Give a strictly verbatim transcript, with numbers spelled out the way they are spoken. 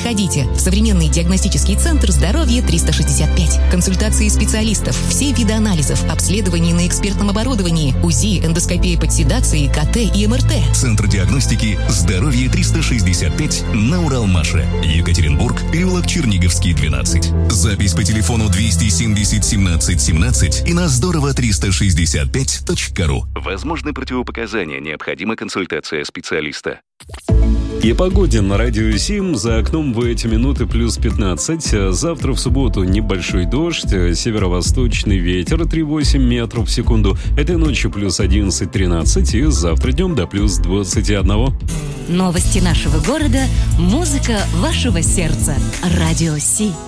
Приходите в современный диагностический центр «Здоровье триста шестьдесят пять». Консультации специалистов, все виды анализов, обследований на экспертном оборудовании, УЗИ, эндоскопия под седацией, КТ и МРТ. Центр диагностики «Здоровье триста шестьдесят пять» на Уралмаше. Екатеринбург, переулок Черниговский, двенадцать. Запись по телефону двести семьдесят семнадцать семнадцать и на здорово триста шестьдесят пять точка ру. Возможны противопоказания, необходима консультация специалиста. И погоде на радио семь. За окном в эти минуты плюс пятнадцать. Завтра в субботу небольшой дождь, северо-восточный ветер три целых восемь десятых метров в секунду. Этой ночью плюс одиннадцать тринадцать и завтра днем до плюс двадцать один. Новости нашего города, музыка вашего сердца. Радио Си.